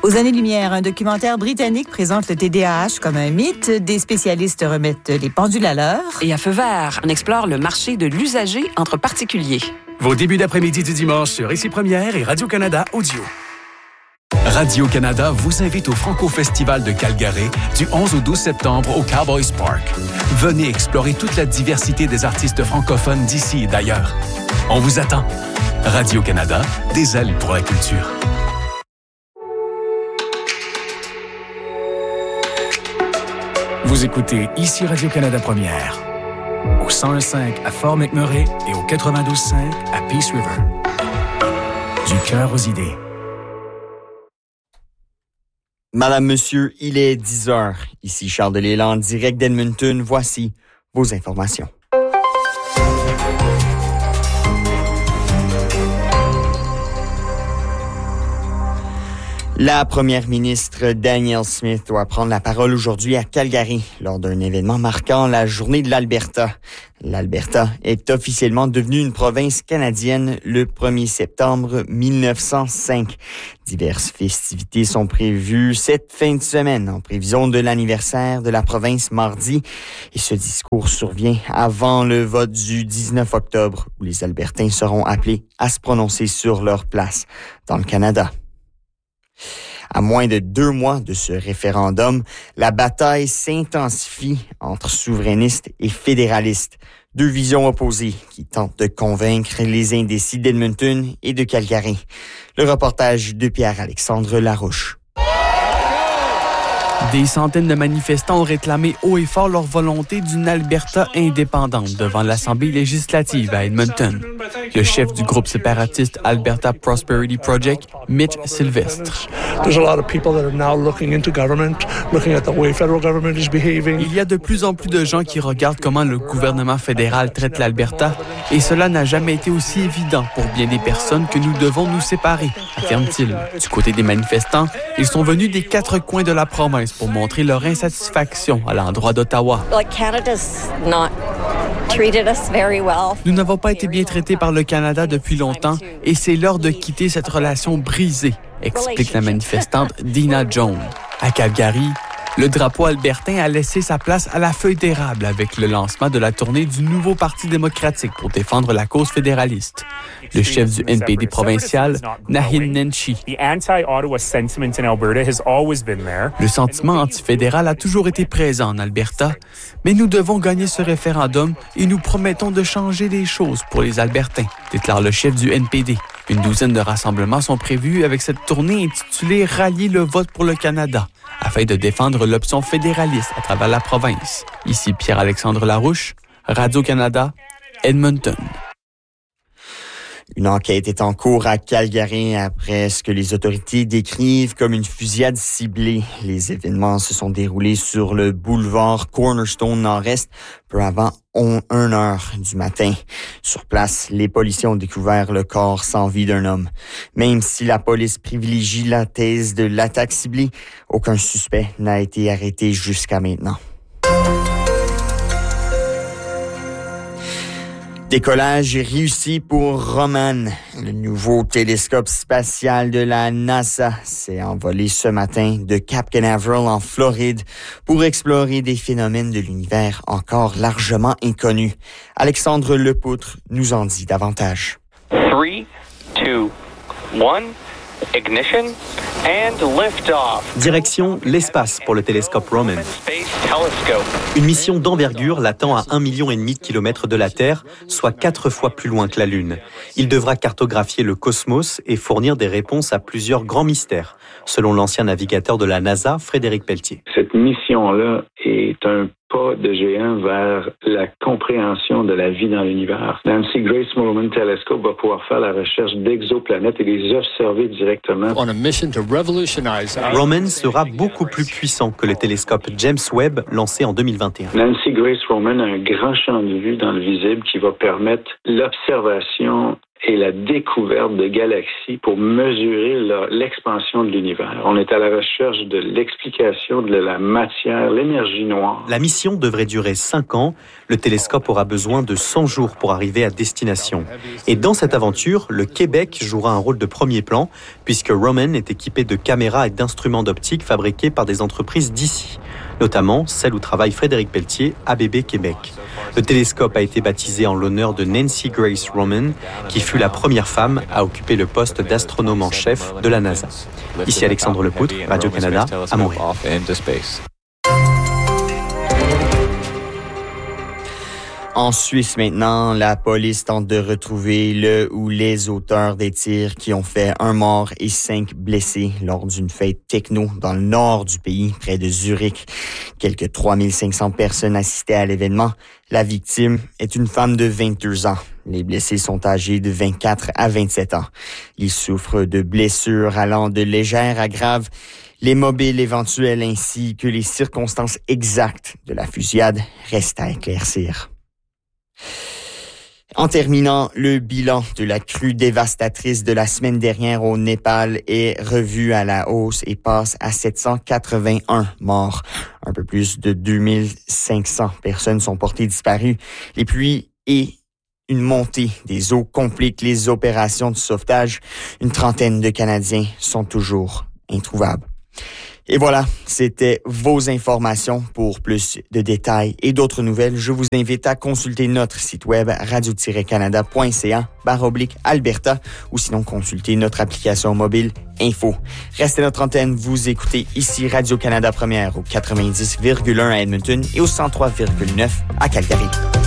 Aux années-lumière, un documentaire britannique présente le TDAH comme un mythe. Des spécialistes remettent les pendules à l'heure. Et à Feu vert, on explore le marché de l'usager entre particuliers. Vos débuts d'après-midi du dimanche sur Ici Première et Radio-Canada Audio. Radio-Canada vous invite au Franco-Festival de Calgary du 11 au 12 septembre au Cowboys Park. Venez explorer toute la diversité des artistes francophones d'ici et d'ailleurs. On vous attend. Radio-Canada, des ailes pour la culture. Vous écoutez Ici Radio-Canada Première, au 101.5 à Fort McMurray et au 92.5 à Peace River. Du cœur aux idées. Madame, Monsieur, il est 10 heures. Ici Charles Delisle, direct d'Edmonton. Voici vos informations. La première ministre Danielle Smith doit prendre la parole aujourd'hui à Calgary lors d'un événement marquant la journée de l'Alberta. L'Alberta est officiellement devenue une province canadienne le 1er septembre 1905. Diverses festivités sont prévues cette fin de semaine en prévision de l'anniversaire de la province mardi. Et ce discours survient avant le vote du 19 octobre où les Albertains seront appelés à se prononcer sur leur place dans le Canada. À moins de 2 mois de ce référendum, la bataille s'intensifie entre souverainistes et fédéralistes. 2 visions opposées qui tentent de convaincre les indécis d'Edmonton et de Calgary. Le reportage de Pierre-Alexandre Larouche. Des centaines de manifestants ont réclamé haut et fort leur volonté d'une Alberta indépendante devant l'Assemblée législative à Edmonton. Le chef du groupe séparatiste Alberta Prosperity Project, Mitch Sylvestre. Il y a de plus en plus de gens qui regardent comment le gouvernement fédéral traite l'Alberta et cela n'a jamais été aussi évident pour bien des personnes que nous devons nous séparer, affirme-t-il. Du côté des manifestants, ils sont venus des 4 coins de la province pour montrer leur insatisfaction à l'endroit d'Ottawa. Nous n'avons pas été bien traités par le Canada depuis longtemps et c'est l'heure de quitter cette relation brisée, explique la manifestante Dina Jones. À Calgary, le drapeau albertain a laissé sa place à la feuille d'érable avec le lancement de la tournée du nouveau Parti démocratique pour défendre la cause fédéraliste. Le chef du NPD provincial, Nahin Nenshi. Le sentiment antifédéral a toujours été présent en Alberta, mais nous devons gagner ce référendum et nous promettons de changer les choses pour les Albertains, déclare le chef du NPD. Une douzaine de rassemblements sont prévus avec cette tournée intitulée « Rallier le vote pour le Canada » afin de défendre l'option fédéraliste à travers la province. Ici Pierre-Alexandre Larouche, Radio-Canada, Edmonton. Une enquête est en cours à Calgary après ce que les autorités décrivent comme une fusillade ciblée. Les événements se sont déroulés sur le boulevard Cornerstone Nord-Est peu avant 1 heure du matin. Sur place, les policiers ont découvert le corps sans vie d'un homme. Même si la police privilégie la thèse de l'attaque ciblée, aucun suspect n'a été arrêté jusqu'à maintenant. Décollage réussi pour Roman. Le nouveau télescope spatial de la NASA s'est envolé ce matin de Cap Canaveral en Floride pour explorer des phénomènes de l'univers encore largement inconnus. Alexandre Lepoutre nous en dit davantage. 3, 2, 1, ignition and lift-off. Direction l'espace pour le télescope Roman. Une mission d'envergure l'attend à 1,5 million de kilomètres de la Terre, soit 4 fois plus loin que la Lune. Il devra cartographier le cosmos et fournir des réponses à plusieurs grands mystères, selon l'ancien navigateur de la NASA, Frédéric Pelletier. Cette mission-là est un pas de géant vers la compréhension de la vie dans l'univers. Nancy Grace Roman Telescope va pouvoir faire la recherche d'exoplanètes et les observer directement. Roman sera beaucoup plus puissant que le télescope James Webb lancé en 2021. Nancy Grace Roman a un grand champ de vue dans le visible qui va permettre l'observation et la découverte de galaxies pour mesurer l'expansion de l'univers. On est à la recherche de l'explication de la matière, l'énergie noire. La mission devrait durer 5 ans. Le télescope aura besoin de 100 jours pour arriver à destination. Et dans cette aventure, le Québec jouera un rôle de premier plan, puisque Roman est équipé de caméras et d'instruments d'optique fabriqués par des entreprises d'ici, notamment celle où travaille Frédéric Pelletier, ABB Québec. Le télescope a été baptisé en l'honneur de Nancy Grace Roman, qui fut la première femme à occuper le poste d'astronome en chef de la NASA. Ici Alexandre Lepoutre, Radio-Canada, à Montréal. En Suisse maintenant, la police tente de retrouver le ou les auteurs des tirs qui ont fait 1 mort et 5 blessés lors d'une fête techno dans le nord du pays, près de Zurich. Quelques 3500 personnes assistaient à l'événement. La victime est une femme de 22 ans. Les blessés sont âgés de 24 à 27 ans. Ils souffrent de blessures allant de légères à graves. Les mobiles éventuels ainsi que les circonstances exactes de la fusillade restent à éclaircir. En terminant, le bilan de la crue dévastatrice de la semaine dernière au Népal est revu à la hausse et passe à 781 morts. Un peu plus de 2500 personnes sont portées disparues. Les pluies et une montée des eaux compliquent les opérations de sauvetage. Une trentaine de Canadiens sont toujours introuvables. Et voilà, c'était vos informations. Pour plus de détails et d'autres nouvelles, je vous invite à consulter notre site web radio-canada.ca/Alberta ou sinon consulter notre application mobile Info. Restez à notre antenne, vous écoutez ici Radio-Canada Première au 90,1 à Edmonton et au 103,9 à Calgary.